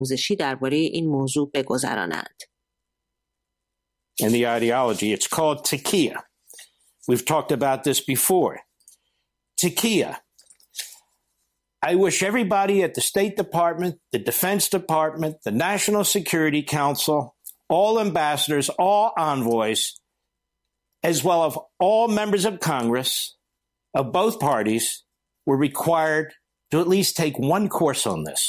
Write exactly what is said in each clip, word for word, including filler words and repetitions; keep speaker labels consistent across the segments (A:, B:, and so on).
A: آموزشی درباره این موضوع بگذرانند.
B: And the ideology, it's called Tekiya. We've talked about this before. Tekiya. I wish everybody at the State Department, the Defense Department, the National Security Council, all ambassadors, all envoys, as well as all members of Congress of both parties were required to at least take one course on this.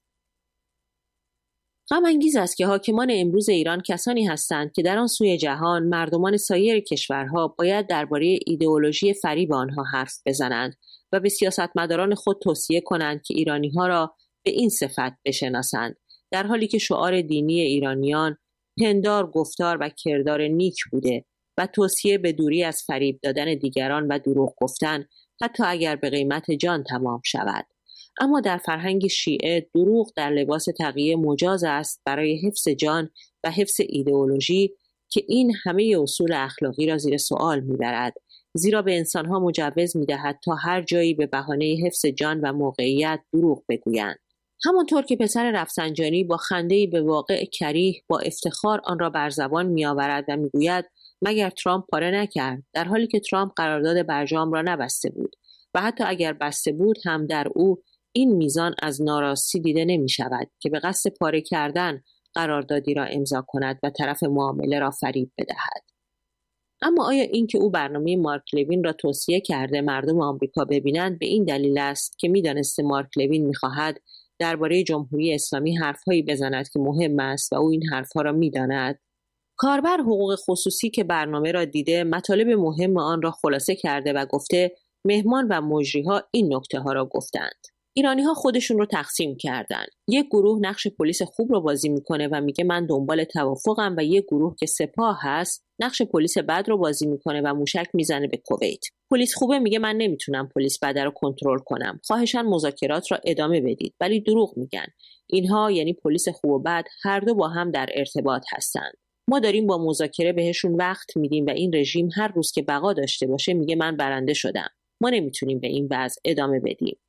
A: غم انگیز است که حاکمان امروز ایران کسانی هستند که در آن سوی جهان مردمان سایر کشورها باید درباره ایدئولوژی فریب آنها حرف بزنند و به سیاستمداران خود توصیه کنند که ایرانی‌ها را به این صفت بشناسند، در حالی که شعار دینی ایرانیان پندار گفتار و کردار نیک بوده و توصیه به دوری از فریب دادن دیگران و دروغ گفتن حتی اگر به قیمت جان تمام شود. اما در فرهنگ شیعه دروغ در لباس تقیه مجاز است برای حفظ جان و حفظ ایدئولوژی که این همه اصول اخلاقی را زیر سوال میبرد، زیرا به انسانها مجوز میدهد تا هر جایی به بهانه حفظ جان و موقعیت دروغ بگویند. همانطور که پسر رفسنجانی با خنده‌ای به واقع کریه با افتخار آن را بر زبان میآورد و میگوید مگر ترامپ پاره نکرد، در حالی که ترامپ قرارداد برجام را نبسته بود و حتی اگر بسته بود هم در او این میزان از ناراستی دیده نمی شود که به قصد پاره کردن قراردادی را امضا کند و طرف معامله را فریب بدهد. اما آیا این که او برنامه مارک لوین را توصیه کرده مردم آمریکا ببینند به این دلیل است که می‌دانسته مارک لوین می‌خواهد درباره جمهوری اسلامی حرف‌هایی بزند که مهم است و او این حرف‌ها را می‌داند؟ کاربر حقوق خصوصی که برنامه را دیده مطالب مهم آن را خلاصه کرده و گفته مهمان و مجری‌ها این نکته‌ها را گفتند. ایرانی‌ها خودشون رو تقسیم کردن. یک گروه نقش پلیس خوب رو بازی میکنه و میگه من دنبال توافقم و یک گروه که سپاه هست نقش پلیس بد رو بازی میکنه و موشک میزنه به کویت. پلیس خوبه میگه من نمیتونم پلیس بد رو کنترل کنم. خواهشاً مذاکرات را ادامه بدید. ولی دروغ میگن. اینها یعنی پلیس خوب و بد هر دو با هم در ارتباط هستند. ما داریم با مذاکره بهشون وقت میدیم و این رژیم هر روز که بقا داشته باشه میگه من برنده شدم. ما نمیتونیم به این وضع ادامه بدیم.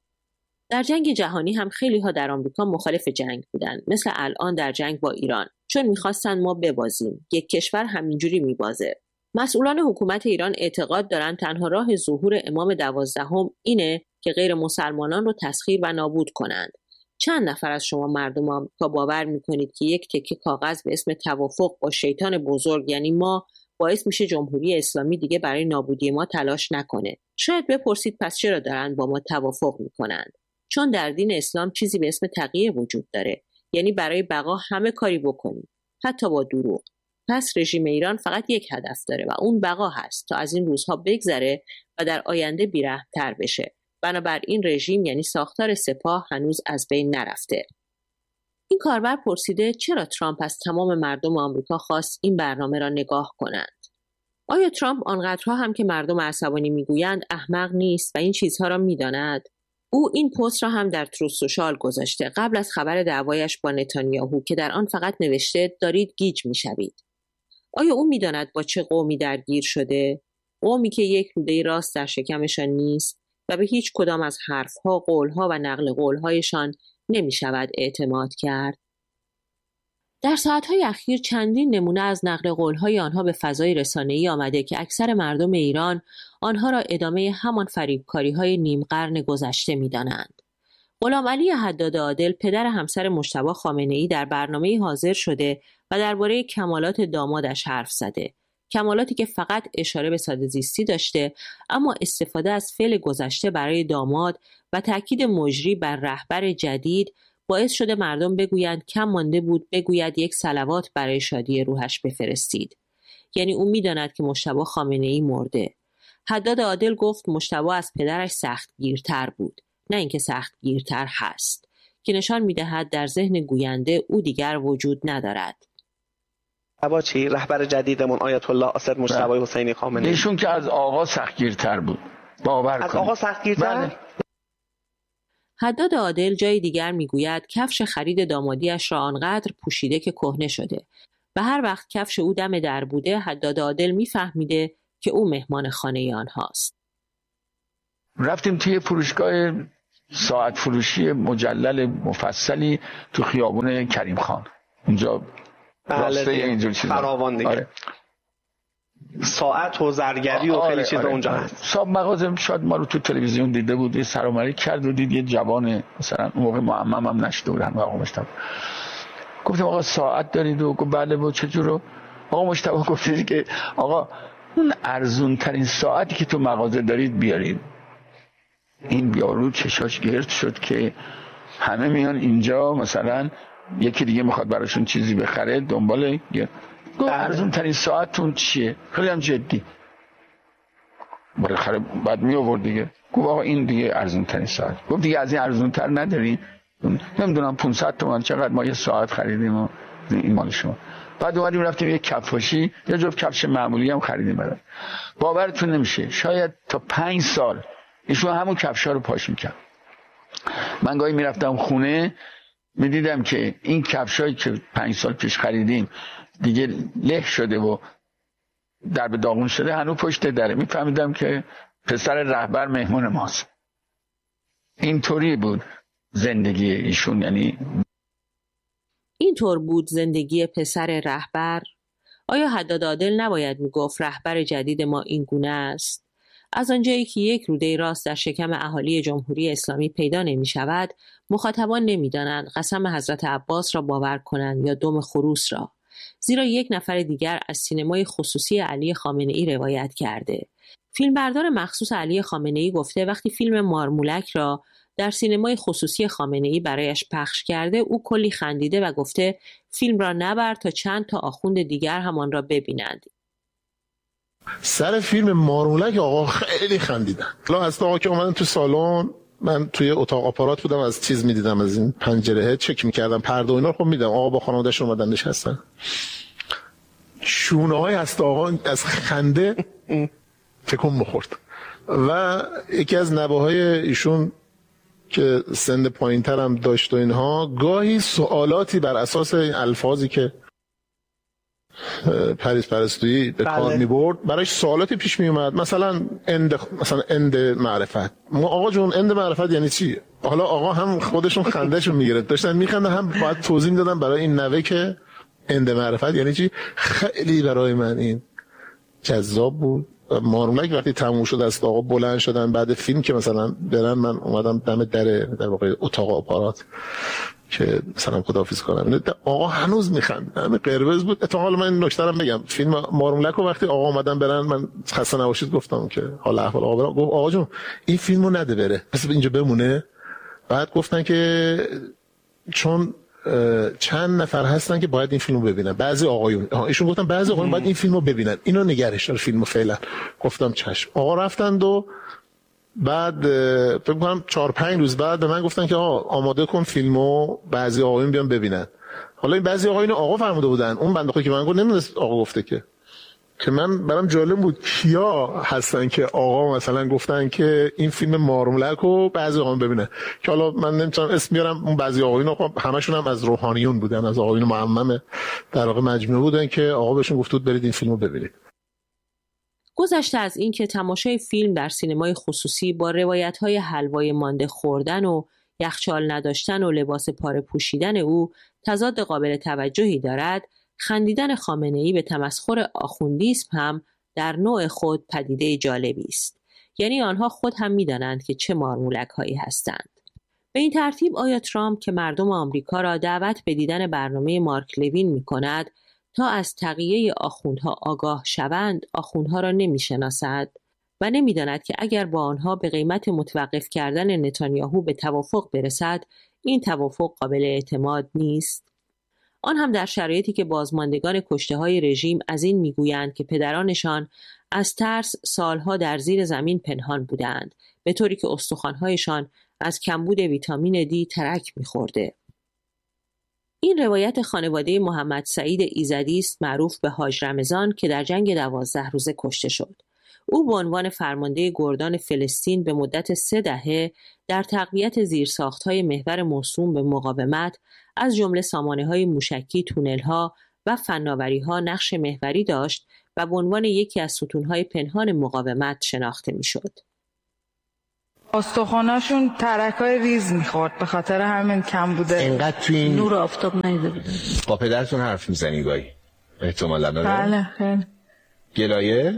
A: در جنگ جهانی هم خیلی ها در آمریکا مخالف جنگ بودن، مثل الان در جنگ با ایران، چون میخواستن ما ببازیم. یک کشور همینجوری میبازه. مسئولان حکومت ایران اعتقاد دارن تنها راه ظهور امام دوازدهم اینه که غیر مسلمانان رو تسخیر و نابود کنند. چند نفر از شما مردم آمریکا باور میکنید که یک تکه کاغذ به اسم توافق با شیطان بزرگ یعنی ما باعث میشه جمهوری اسلامی دیگه برای نابودی ما تلاش نکنه؟ شاید بپرسید پس چرا دارن با ما توافق میکنند؟ چون در دین اسلام چیزی به اسم تقیه وجود داره، یعنی برای بقا همه کاری بکنیم، حتی با دروغ. پس رژیم ایران فقط یک هدف داره و اون بقا هست تا از این روزها بگذره و در آینده بی‌رحم‌تر بشه. بنابراین رژیم یعنی ساختار سپاه هنوز از بین نرفته. این کاربر پرسیده چرا ترامپ از تمام مردم آمریکا خواست این برنامه را نگاه کنند؟ آیا ترامپ آنقدرها هم که مردم عصبانی میگویند احمق نیست و این چیزها را میداند؟ او این پست را هم در تروث سوشال گذاشته قبل از خبر دعوایش با نتانیاهو که در آن فقط نوشته دارید گیج میشوید. آیا او میداند با چه قومی درگیر شده؟ قومی که یک روده راست در شکمشان نیست و به هیچ کدام از حرفها، قولها و نقل قولهایشان نمی شود اعتماد کرد. در ساعتهای اخیر چندین نمونه از نقل قولهای آنها به فضای رسانه‌ای آمده که اکثر مردم ایران آنها را ادامه همان فریبکاری‌های نیم قرن گذشته می‌دانند. غلامعلی حداد عادل پدر همسر مجتبی خامنه‌ای در برنامه‌ای حاضر شده و درباره کمالات دامادش حرف زده. کمالاتی که فقط اشاره به ساده‌زیستی داشته اما استفاده از فعل گذشته برای داماد و تاکید مجری بر رهبر جدید باعث شده مردم بگویند کم مانده بود بگوید یک صلوات برای شادی روحش بفرستید. یعنی اون میداند که مجتبی خامنه‌ای مرده. حداد عادل گفت مجتبی از پدرش سختگیرتر بود، نه اینکه سختگیرتر هست، که نشان میدهد در ذهن گوینده او دیگر وجود ندارد.
C: اباچی رهبر جدیدمون آیت الله اسد مجتبی حسینی خامنه‌ای
D: ایشون که از آقا سختگیرتر بود، باور کنید.
C: از آقا سختگیرتر؟
A: حداد عادل جای دیگر میگوید کفش خرید دامادیش را آنقدر پوشیده که کهنه شده و هر وقت کفش او دم در بوده حداد عادل میفهمیده که او مهمان خانه آنهاست.
D: رفتیم توی فروشگاه ساعت فروشی مجلل مفصلی تو خیابون کریم خان اونجا راسته اینجور چیزا
C: فراوان دیگه. آره. ساعت و زرگری و خیلی چیزا آره. اونجا هست.
D: صاحب مغازه شاید ما رو تو تلویزیون دیده بود، سرامری کرد و دید یه جوان مثلا اون موقع معمم هم نشده بودن آقا مشتبه. گفتم آقا ساعت دارید؟ و گفت بله. و چجورو؟ آقا مشتبه گفتید که آقا اون ارزون ترین ساعتی که تو مغازه دارید بیارید. این یارو چشاش گرد شد که همه میان اینجا مثلا یکی دیگه میخواد براشون چیزی بخره دنبال گفت ارزون ترین ساعتتون چیه؟ خیلی هم جدی بالاخره بعد می آورد دیگه. گفت آقا این دیگه ارزون ترین ساعت. گفت دیگه از این ارزون تر نداری؟ نمیدونم پانصد تومان چقدر ما یه ساعت خریدیم و این مال شما. بعد اومدیم رفتیم یه کفاشی یه جفت کفش معمولی هم خریدیم برای. باورتون نمیشه شاید تا پنج سال ایشون همون کفشا رو پاش میکرد. من گاهی میرفتم خونه میدیدم که این کفشایی که پنج سال پیش خریدیم دیگه له شده و در به داغون شده هنوز پشت دره. میفهمیدم که پسر رهبر مهمون ماست. اینطوری بود زندگی ایشون. یعنی
A: اینطور بود زندگی پسر رهبر. آیا حداد عادل نباید میگفت رهبر جدید ما این گونه است؟ از آنجایی که یک روده راست در شکم اهالی جمهوری اسلامی پیدا نمی شود، مخاطبان نمی دانند قسم حضرت عباس را باور کنند یا دم خروس را. زیرا یک نفر دیگر از سینمای خصوصی علی خامنه‌ای روایت کرده. فیلمبردار مخصوص علی خامنه‌ای گفته وقتی فیلم مارمولک را در سینمای خصوصی خامنه‌ای برایش پخش کرده او کلی خندیده و گفته فیلم را نبر تا چند تا آخوند دیگر هم آن را ببینند.
E: سر فیلم مارمولک آقا خیلی خندیدن. حالا از آقا که اومدن تو سالن، من توی اتاق آپارات بودم، از چیز میدیدم، از این پنجره چک میکردم پرده و اینا رو. خب میدم آقا با خانواده‌اش اومدن نشستن، شونه های هست آقا از خنده تکون بخورد. و یکی از نوه‌های ایشون که سن پایین‌تر هم داشت و اینها گاهی سوالاتی بر اساس این الفاظی که پریز پرستویی به کار بله. می‌برد براش سوالاتی پیش می اومد، مثلا اند مثلا اند معرفت. آقا جون اند معرفت یعنی چی؟ حالا آقا هم خودشون خندهشون میگرفت، داشتن میخندن، هم باید توضیح میدادن برای این نوه که اند معرفت یعنی چی. خیلی برای من این جذاب بود. مارمولک وقتی تموم شد از آقا بلند شدن بعد فیلم که مثلا برن، من اومدم دم در در واقع اتاق آپارات که مثلا خداحافظ کنم، آقا هنوز میخند، همه قرمز بود. اتفاقا من این نکته رو بگم، فیلم مارمولک رو وقتی آقا اومدن برن من خسته نباشید گفتم که حالا احوال آقا برام. گفت آقا جون این فیلمو نده بره، پس اینجا بمونه. بعد گفتن که چون چند نفر هستن که باید این فیلمو ببینن، بعضی آقایون، ایشون گفتن بعضی آقایون باید این فیلمو ببینن، اینو نگرش دار فیلمو فعلا. گفتم چشم. آقا رفتن و بعد فکر کنم چهار پنج روز بعد به من گفتن که آقا آماده کن فیلمو بعضی آقایون بیان ببینن. حالا این بعضی آقایون آقا فرموده بودن، اون بنده خودی که من گفت نمیدونست آقا گفته که که من برام جالب بود کیا هستن که آقا مثلا گفتن که این فیلم مارمولک رو بعضی آقایون ببینن، که حالا من نمیتونم اسم بیارم. اون بعضی آقایون همشون هم از روحانیون بودن، از آقایون معمم در واقع مجموعه بودن که آقا بهشون گفت بود برید این فیلمو ببینید.
A: گذشته از این که تماشای فیلم در سینمای خصوصی با روایت‌های حلوای مانده خوردن و یخچال نداشتن و لباس پاره پوشیدن او تضاد قابل توجهی دارد، خندیدن خامنه‌ای به تمسخر آخوندیسم هم در نوع خود پدیده جالبی است. یعنی آنها خود هم می‌دانند که چه مارمولک‌هایی هستند. به این ترتیب آیا ترامپ که مردم آمریکا را دعوت به دیدن برنامه مارک لوین می‌کند تا از تقیه آخوندها آگاه شوند، آخوندها را نمی‌شناسد و نمی‌داند که اگر با آنها به قیمت متوقف کردن نتانیاهو به توافق برسد، این توافق قابل اعتماد نیست. آن هم در شرایطی که بازماندگان کشته‌های رژیم از این می‌گویند که پدرانشان از ترس سالها در زیر زمین پنهان بودند، به طوری که استخوان‌هایشان از کمبود ویتامین دی ترک می‌خورده. این روایت خانواده محمد سعید ایزدی است معروف به حاج رمضان که در جنگ دوازده روزه کشته شد. او به عنوان فرمانده گردان فلسطین به مدت سه دهه در تقویت زیرساخت‌های محور موسوم به مقاومت از جمله سامانه‌های موشکی، تونل‌ها و فناوری‌ها نقش محوری داشت و به عنوان یکی از ستون‌های پنهان مقاومت شناخته می‌شد.
F: استخوناشون ترکای ریز میخورد، به خاطر همین کم بوده.
G: اینقدر تو این
F: نور آفتاب ندیده بودن.
G: با پدرتون حرف میزنی گاهی؟ احتمالاً.
F: بله خیلی.
G: گلایه؟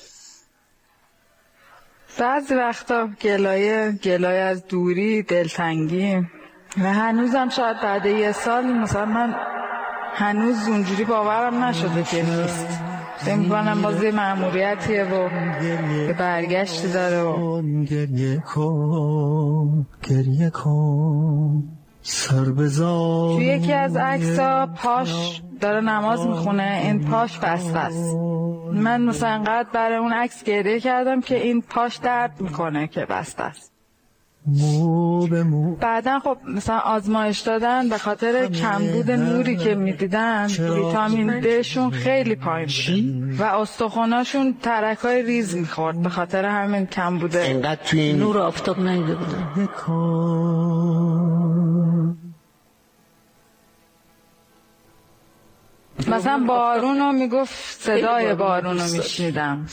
F: بعضی وقتا گلایه، گلایه از دوری، دلتنگی. و هنوزم شاید بعد یه سال مثلا من هنوز اونجوری باورم نشده که نیست. فکر می‌کنم باز یه مأموریتیه و یه برگشتی داره و
H: گریه کن گریه کن سر بزار.
F: توی یکی از عکس‌ها پاش داره نماز میخونه، این پاش بسته است. من مثلا انقدر برای اون عکس گریه کردم که این پاش درد میکنه که بسته است. بعدن خب مثلا آزمایش دادن به خاطر کمبود نوری که میدیدن ویتامین دشون خیلی پایین بود و استخوناشون ترکای ریز میخورد، به خاطر همین کم بوده.
G: اینقدر تو این
F: نور آفتاب ندیده بودن. مثلا بارونو میگفت صدای بارونو میشنیدم.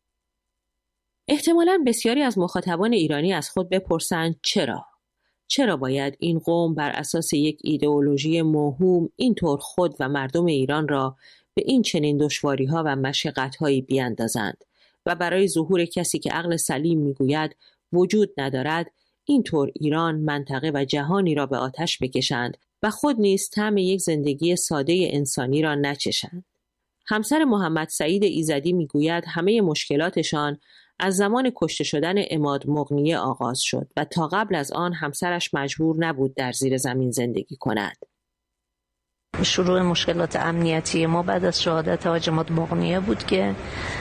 A: احتمالاً بسیاری از مخاطبان ایرانی از خود بپرسند چرا؟ چرا باید این قوم بر اساس یک ایدئولوژی موهوم اینطور خود و مردم ایران را به این چنین دشواری‌ها و مشقت‌هایی بیاندازند و برای ظهور کسی که عقل سلیم میگوید وجود ندارد اینطور ایران، منطقه و جهانی را به آتش بکشند و خود نیز طعم یک زندگی ساده انسانی را نچشند. همسر محمد سعید ایزدی میگوید همه مشکلاتشان از زمان کشته شدن عماد مغنیه آغاز شد و تا قبل از آن همسرش مجبور نبود در زیر زمین زندگی کند.
I: شروع مشکلات امنیتی ما بعد از شهادت حاج عماد مغنیه بود که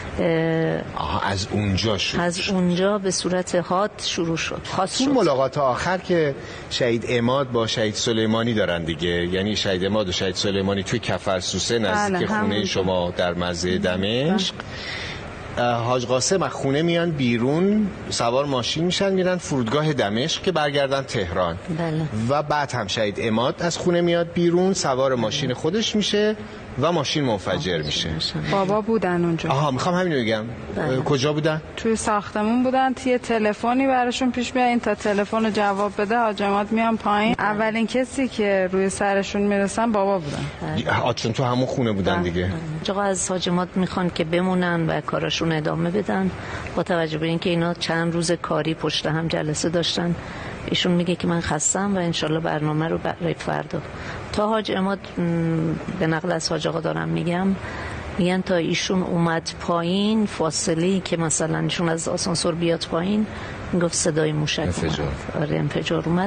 G: آها از اونجا شد.
I: از اونجا به صورت حاد شروع شد.
G: اون ملاقات آخر که شهید عماد با شهید سلیمانی دارن دیگه، یعنی شهید عماد و شهید سلیمانی توی کفرسوسه نزدیک خونه شما در مزه دمشق، حاج قاسم از خونه میان بیرون، سوار ماشین میشن میرن فرودگاه دمشق که برگردن تهران.
I: بله.
G: و بعد هم شهید عماد از خونه میاد بیرون، سوار ماشین خودش میشه و ماشین منفجر میشه.
F: بابا بودن اونجا.
G: آها میخوام همین رو بگم.
I: بله.
G: کجا بودن؟
F: توی ساختمون بودن. توی تلفنی براشون پیش بیاد این تا تلفن رو جواب بده حاج عماد میان پایین. اولین کسی که روی سرشون میرسن بابا بودن.
G: آ چون تو همون خونه بودن دیگه.
I: آقا از حاج عماد میخوان که بمونن و کاراشون ادامه بدن با توجه به اینکه اینا چند روز کاری پشت هم جلسه داشتن. ایشون میگه که من خستم و انشالله برنامه رو برای فردا. تا حاج عماد به نقل از حاج آقا دارم میگم، میگن تا ایشون اومد پایین، فاصله که مثلا ایشون از آسانسور بیاد پایین، میگفت صدای موشک انفجار. آره انفجار اومد.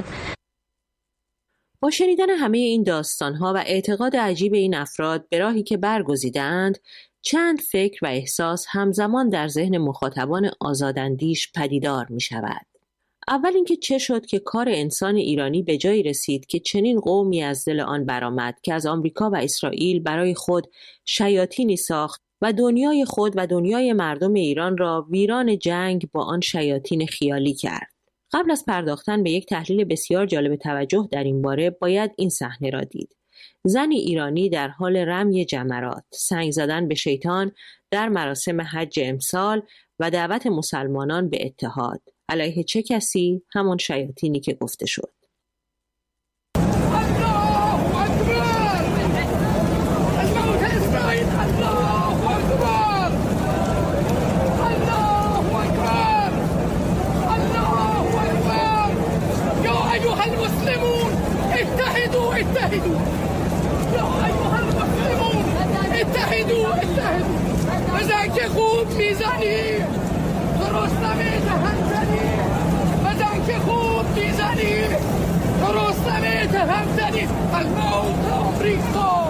A: با شنیدن همه این داستانها و اعتقاد عجیب این افراد به راهی که برگزیدند، چند فکر و احساس همزمان در ذهن مخاطبان آزاداندیش پدیدار می شود. اول اینکه چه شد که کار انسان ایرانی به جایی رسید که چنین قومی از دل آن برآمد که از آمریکا و اسرائیل برای خود شیاطینی ساخت و دنیای خود و دنیای مردم ایران را ویران جنگ با آن شیاطین خیالی کرد. قبل از پرداختن به یک تحلیل بسیار جالب توجه در این باره باید این صحنه را دید. زنی ایرانی در حال رمی جمرات، سنگ زدن به شیطان در مراسم حج امسال و دعوت مسلمانان به اتحاد. علیه چه کسی؟ همان شیاطینی که گفته شد.
J: بزن که خوب میزنی، درستم دهن زنی، بزن که خوب میزنی، درستم دهن زنی، الموت آمریکا.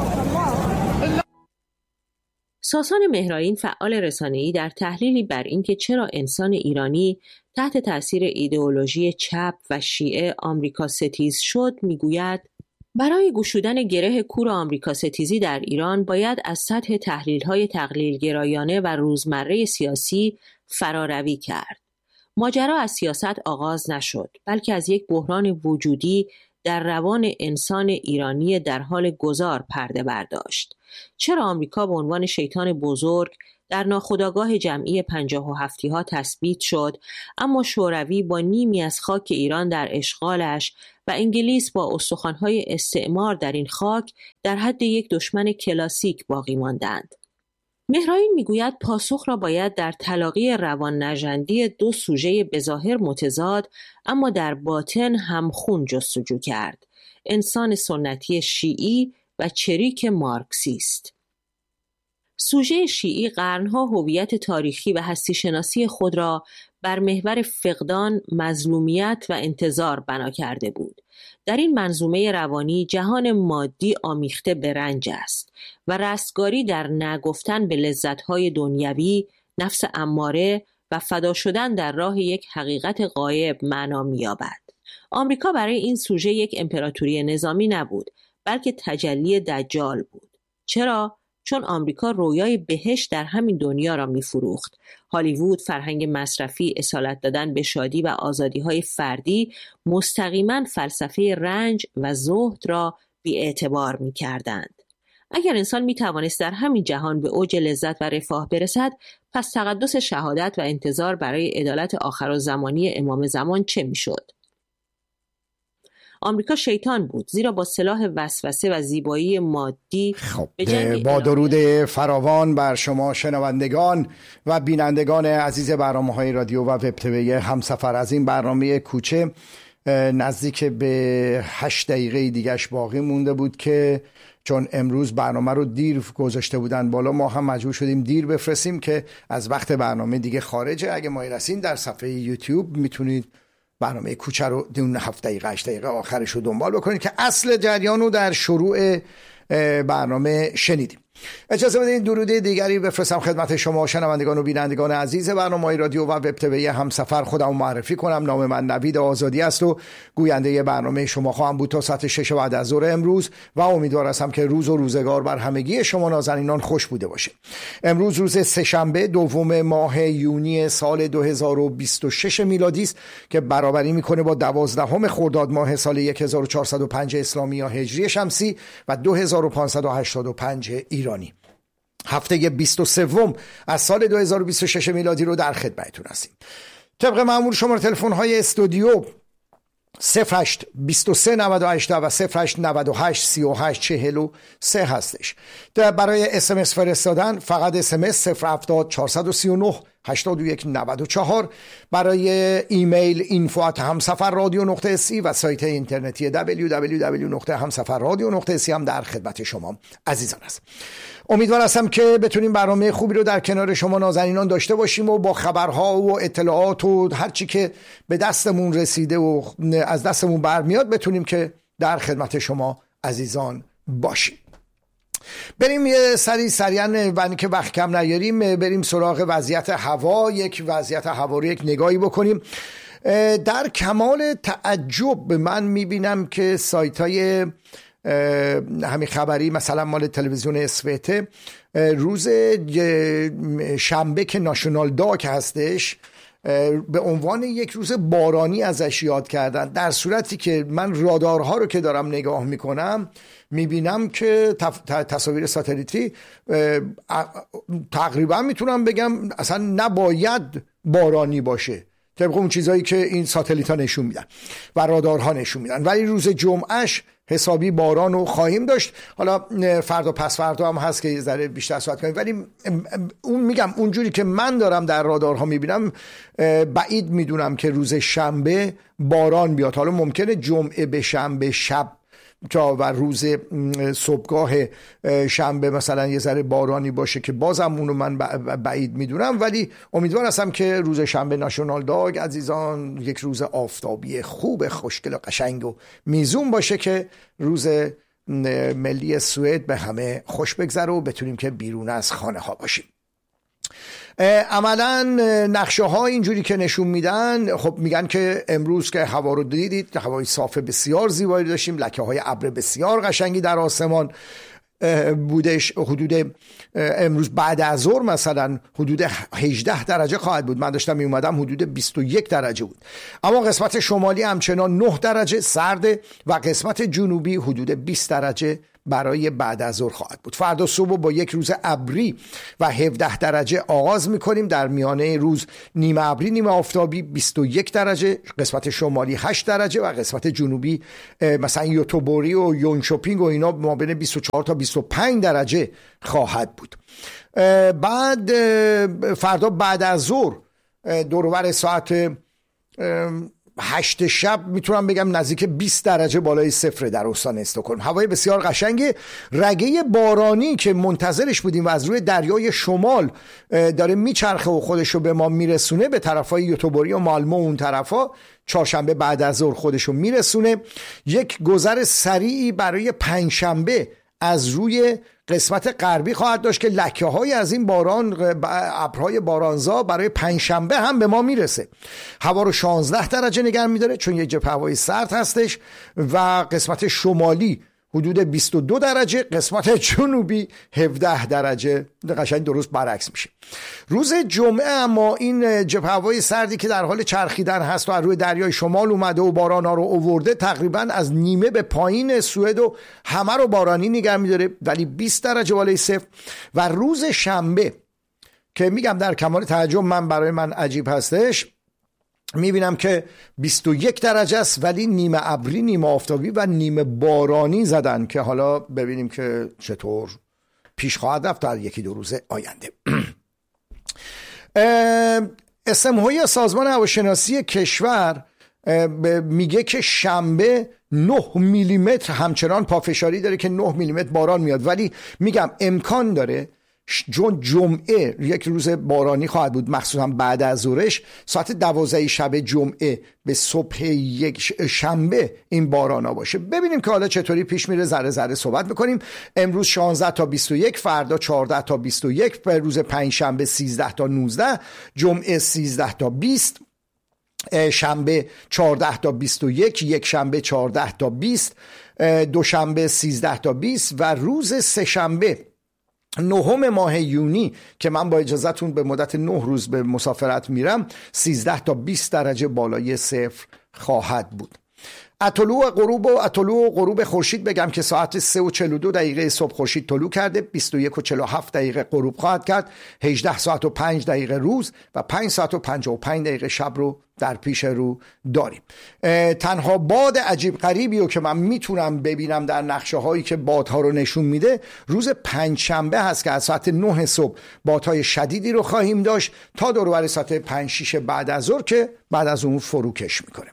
A: ساسان مهرائین فعال رسانه‌ای در تحلیلی بر اینکه چرا انسان ایرانی تحت تاثیر ایدئولوژی چپ و شیعه آمریکا ستیز شد میگوید برای گشودن گره کور آمریکا ستیزی در ایران باید از سطح تحلیل‌های تقلیل گرایانه و روزمره سیاسی فراروی کرد. ماجرا از سیاست آغاز نشد، بلکه از یک بحران وجودی در روان انسان ایرانی در حال گذار پرده برداشت. چرا آمریکا به عنوان شیطان بزرگ در ناخودآگاه جمعی پنجاه و هفتی ها تثبیت شد، اما شوروی با نیمی از خاک ایران در اشغالش و انگلیس با استخوان‌های استعمار در این خاک در حد یک دشمن کلاسیک باقی ماندند. مهرائین میگوید پاسخ را باید در تلاقی روان نژندی دو سوژه بظاهر متضاد اما در باطن همخون جستجو کرد: انسان سنتی شیعی و چریک مارکسیست. سوژه شیعی قرنها هویت تاریخی و هستی شناسی خود را بر محور فقدان، مظلومیت و انتظار بنا کرده بود. در این منظومه روانی جهان مادی آمیخته به رنج است و رستگاری در نگفتن به لذت‌های دنیوی، نفس اماره و فدا شدن در راه یک حقیقت غایب معنا می‌یابد. آمریکا برای این سوژه یک امپراتوری نظامی نبود، بلکه تجلی دجال بود. چرا؟ چون آمریکا رویای بهشت در همین دنیا را می‌فروخت. هالیوود فرهنگ مصرفی، اصالت دادن به شادی و آزادی‌های فردی مستقیما فلسفه رنج و زهد را بی‌اعتبار می‌کردند. اگر انسان می‌توانست در همین جهان به اوج لذت و رفاه برسد، پس تقدس شهادت و انتظار برای عدالت آخرالزمانی امام زمان چه می‌شد؟ آمریکا شیطان بود، زیرا با سلاح وسوسه و زیبایی مادی
K: خب با درود فراوان بر شما شنوندگان و بینندگان عزیز برنامه‌های رادیو و وب تیوی همسفر. از این برنامه کوچه نزدیک به هشت دقیقه دیگهش باقی مونده بود که چون امروز برنامه رو دیر گذاشته بودن بالا، ما هم مجبور شدیم دیر بفرستیم که از وقت برنامه دیگه خارجه. اگه مایل هستین در صفحه یوتیوب میتونید برنامه کوچه رو دون هفت دقیقه هشت دقیقه آخرش رو دنبال بکنید که اصل جریان رو در شروع برنامه شنیدیم. اجازه بدین درود دیگری بفرستم خدمت شما شنوندگان و بینندگان عزیز برنامه‌های رادیو و وب تیوی همسفر. خودم معرفی کنم، نام من نوید آزادی است و گوینده برنامه شما خواهم بود تا ساعت شش بعد از ظهر امروز و امیدوار هستم که روز و روزگار بر همگی شما نازنینان خوش بوده باشه. امروز روز سه‌شنبه دوم ماه یونی سال دو هزار و بیست و شش میلادی است که برابری میکنه با دوازدهم خرداد ماه سال هزار و چهارصد و پنج اسلامی یا هجری شمسی و دو هزار و پانصد و هشتاد و پنج ایرانی. هفته بیست و سه از سال دو هزار و بیست و شش میلادی رو در خدمتتون هستیم. طبق معمول شماره تلفن های استودیو صفر هشت بیست و سه نود و هشت و صفر هشت نود و هشت سی و هشت چهل و سه هستش. برای اس ام اس فرستادن فقط اس ام اس صفر هفتاد چهارصد و سی و نه هشتاد و یک نود و چهار، برای ایمیل اینفو ات همسفر رادیو نقطه سی و سایت اینترنتی دبلیو دبلیو دبلیو نقطه همسفر رادیو نقطه سی هم در خدمت شما عزیزان است. امیدوار هستم که بتونیم برنامه خوبی رو در کنار شما نازنینان داشته باشیم و با خبرها و اطلاعات و هر چی که به دستمون رسیده و از دستمون برمیاد بتونیم که در خدمت شما عزیزان باشیم. بریم یه سری سریعا و که وقت کم نیاریم بریم سراغ وضعیت هوا. یک وضعیت هوا رو یک نگاهی بکنیم. در کمال تعجب من میبینم که سایت های همین خبری مثلا مال تلویزیون اسوته روز شنبه که ناشونال داگ هستش به عنوان یک روز بارانی ازش یاد کردن، در صورتی که من رادارها رو که دارم نگاه میکنم میبینم که تصاویر ساتلیتی تقریبا میتونم بگم اصلا نباید بارانی باشه طبق اون چیزایی که این ساتلیت ها نشون میدن و رادارها نشون میدن، ولی روز جمعهش حسابی باران رو خواهیم داشت. حالا فردا پس فردا هم هست که یه ذره بیشتر صحبت کنیم، ولی اون میگم اونجوری که من دارم در رادارها میبینم بعید میدونم که روز شنبه باران بیاد. حالا ممکنه جمعه به شنبه شب تا و روز صبحگاه شنبه مثلا یه ذره بارانی باشه که بازم اونو من بعید میدونم، ولی امیدوار هستم که روز شنبه ناشونال داگ عزیزان یک روز آفتابی خوب خوشگل و قشنگ و میزون باشه که روز ملی سوئد به همه خوش بگذره و بتونیم که بیرون از خانه ها باشیم. عملا نقشه ها اینجوری که نشون میدن، خب میگن که امروز که هوا رو دیدید هوای صاف بسیار زیبایی داشتیم، لکه های ابر بسیار قشنگی در آسمان بودش. حدود امروز بعد از ظهر مثلا حدود هجده درجه خواهد بود، من داشتم می اومدم حدود بیست و یک درجه بود، اما قسمت شمالی همچنان نه درجه سرده و قسمت جنوبی حدود بیست درجه برای بعد از ظهر خواهد بود. فردا صبح با یک روز ابری و هفده درجه آغاز میکنیم. در میانه روز نیمه ابری نیمه آفتابی بیست و یک درجه، قسمت شمالی هشت درجه و قسمت جنوبی مثلا یوتوبوری و یونشوپینگ و اینا ما بین بیست و چهار تا بیست و پنج درجه خواهد بود. بعد فردا بعد از ظهر دورور ساعت هشت شب میتونم بگم نزدیک بیست درجه بالای صفر در استان استکهلم. هوای بسیار قشنگه. رگه بارانی که منتظرش بودیم و از روی دریای شمال داره میچرخه و خودشو به ما میرسونه به طرفای یوتوبوری و مالمو اون طرفا، چهارشنبه بعد از ظهر خودشو میرسونه. یک گذر سریعی برای پنجشنبه از روی قسمت غربی خواهد داشت که لکه های از این باران، ابرهای بارانزا برای پنجشنبه هم به ما میرسه. هوا رو شانزده درجه نگه میداره چون یک جبهه هوایی سرد هستش و قسمت شمالی حدود بیست و دو درجه، قسمت جنوبی هفده درجه. قشنگ درست برعکس میشه. روز جمعه اما این جبهه هوایی سردی که در حال چرخیدن هست و از روی دریای شمال اومده و بارانا رو آورده، تقریبا از نیمه به پایین سوئد و همه رو بارانی نگه میداره ولی بیست درجه بالای صفر. و روز شنبه که میگم در کمال تعجب من برای من عجیب هستش، میبینم که بیست و یک درجه است ولی نیمه ابری نیمه آفتابی و نیمه بارانی زدن که حالا ببینیم که چطور پیش خواهد رفت در یکی دو روز آینده. اسمه‌ای یا سازمان هواشناسی کشور میگه که شنبه نه میلیمتر همچنان پافشاری داره که نه میلیمتر باران میاد، ولی میگم امکان داره چون جمعه یک روز بارانی خواهد بود مخصوصا بعد از ظهرش، ساعت دوازده شب جمعه به صبح یک شنبه این بارانا باشه. ببینیم که حالا چطوری پیش میره، ذره ذره صحبت میکنیم. امروز شانزده تا بیست و یک، فردا چهارده تا بیست و یک، به روز پنج شنبه سیزده تا نوزده، جمعه سیزده تا بیست، شنبه چهارده تا بیست و یک، یک شنبه چهارده تا بیست، دوشنبه سیزده تا بیست و روز سه شنبه نهم ماه یونی که من با اجازهتون به مدت نه روز به مسافرت میرم سیزده تا بیست درجه بالای صفر خواهد بود. طلوع غروب و طلوع غروب خورشید بگم که ساعت سه و چهل و دو دقیقه صبح خورشید طلوع کرده، بیست و یک و چهل و هفت دقیقه غروب خواهد کرد، هجده ساعت و پنج دقیقه روز و پنج ساعت و پنجاه و پنج دقیقه شب رو در پیش رو داریم. تنها باد عجیب غریبی رو که من میتونم ببینم در نقشه هایی که بادها رو نشون میده روز پنج شنبه هست که از ساعت نه صبح بادهای شدیدی رو خواهیم داشت تا دور و بر ساعت پنج شش بعد از ظهر که بعد از اون فروکش میکنه.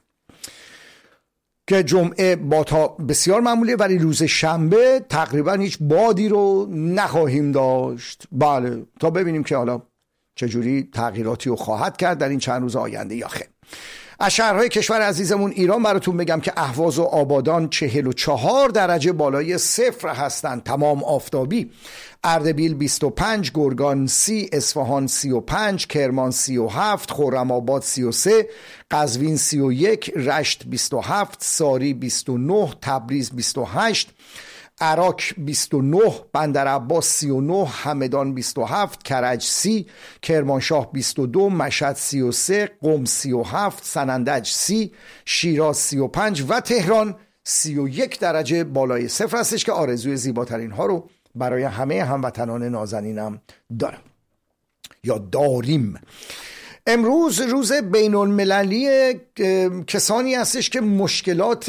K: که جمعه بادها بسیار معمولیه ولی روز شنبه تقریبا هیچ بادی رو نخواهیم داشت. بله، تا ببینیم که حالا چجوری تغییراتی رو خواهد کرد در این چند روز آینده یا خیر. از شهرهای کشور عزیزمون ایران براتون بگم که اهواز و آبادان چهل و چهار درجه بالای صفر هستند، تمام آفتابی. اردبیل بیست و پنج، گرگان سی، اصفهان سی و پنج، کرمان سی و هفت، خرم‌آباد سی و سه، قزوین سی و یک، رشت بیست و هفت، ساری بیست و نه، تبریز بیست و هشت، عراق بیست و نه، بندرعباس سی و نه، همدان بیست و هفت، کرج سی، کرمانشاه بیست و دو، مشهد سی و سه، قم سی و هفت، سنندج سی، شیراز سی و پنج و تهران سی و یک درجه بالای صفر هستش که آرزوی زیباترین ها رو برای همه هموطنان نازنینم دارم یا داریم. امروز روز بین المللی کسانی هستش که مشکلات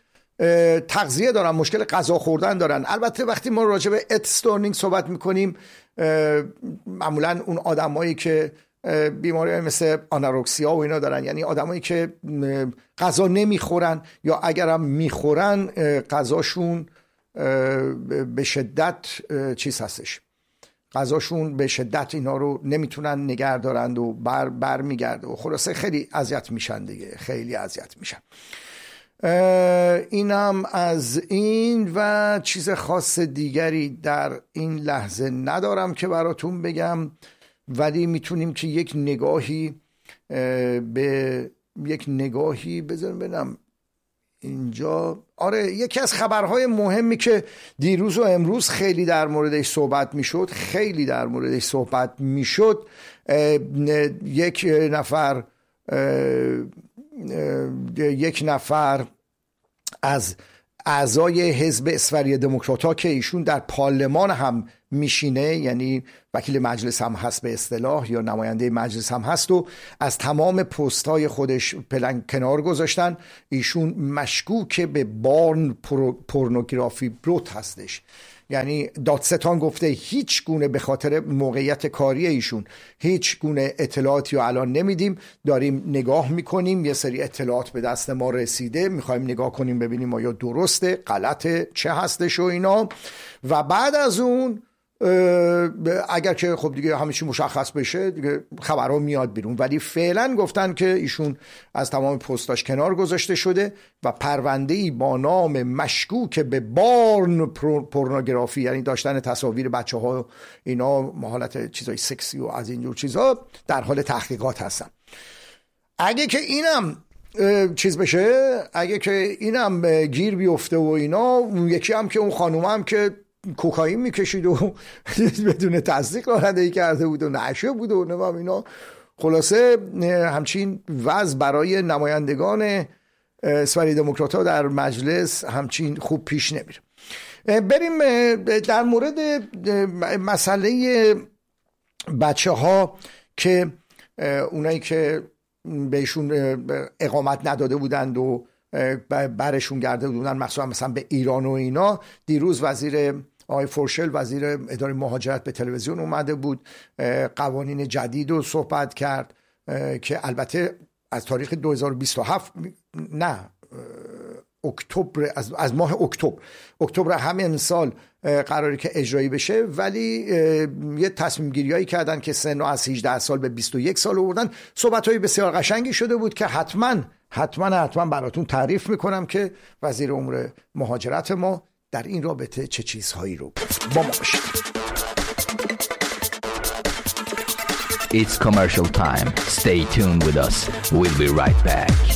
K: تغذیه دارن، مشکل غذا خوردن دارن. البته وقتی ما راجع به اتستورنینگ صحبت میکنیم معمولا اون آدمایی که بیماری مثل آناروکسیا و اینا دارن، یعنی آدمایی که غذا نمیخورن یا اگرم میخورن غذاشون به شدت چیز هستش، غذاشون به شدت اینا رو نمیتونن نگه دارند و بر, بر میگرده و خلاصه خیلی اذیت میشن دیگه، خیلی اذیت میشن. اینم از این و چیز خاص دیگری در این لحظه ندارم که براتون بگم، ولی میتونیم که یک نگاهی به یک نگاهی بذارم ببینم اینجا. آره، یکی از خبرهای مهمی که دیروز و امروز خیلی در موردش صحبت میشد خیلی در موردش صحبت میشد یک نفر یک نفر از اعضای حزب اسفری دموکرات‌ها که ایشون در پارلمان هم میشینه، یعنی وکیل مجلس هم هست به اصطلاح یا نماینده مجلس هم هست، و از تمام پست‌های خودش پلن کنار گذاشتن. ایشون مشکوک به بارن پورنوگرافی بروت هستش، یعنی دادستان گفته هیچ گونه به خاطر موقعیت کاری ایشون هیچ گونه اطلاعاتی رو الان نمیدیم، داریم نگاه میکنیم، یه سری اطلاعات به دست ما رسیده، میخوایم نگاه کنیم ببینیم آیا درسته غلطه چه هستش و اینا، و بعد از اون اگر که خب دیگه همه چی مشخص بشه دیگه خبرها میاد بیرون. ولی فعلا گفتن که ایشون از تمام پستاش کنار گذاشته شده و پرونده‌ای با نام مشکوک به بارن پورنوگرافی، یعنی داشتن تصاویر بچه‌ها اینا، حالت چیزای سکسی و از اینجور چیزها، در حال تحقیقات هستن. اگه که اینم چیز بشه، اگه که اینم گیر بیفته و اینا، اون یکی هم که اون خانوم هم که کوکائین میکشید و بدون تصدیق رانندگی کرده بود و نشه بود و نمام اینا، خلاصه همچین وضع برای نمایندگان اسفری دموکرات‌ها در مجلس همچین خوب پیش نمیره. بریم در مورد مسئله بچه ها که اونایی که بهشون اقامت نداده بودند و برشون گرده بودن، مخصوصا مثلا به ایران و اینا. دیروز وزیر آقای فورشل، وزیر اداره مهاجرت، به تلویزیون اومده بود، قوانین جدید رو صحبت کرد که البته از تاریخ دو هزار و بیست و هفت نه اکتبر، از, از ماه اکتبر اکتبر همین سال قراری که اجرایی بشه، ولی یه تصمیم گیری هایی کردن که سن رو از هجده سال به بیست و یک سال آوردن. صحبت های بسیار قشنگی شده بود که حتما حتما حتما براتون تعریف میکنم که وزیر امور مهاجرت ما در این رابطه چه چیزهایی رو با ما باشید.
L: It's commercial time. Stay tuned with us. We'll be right back.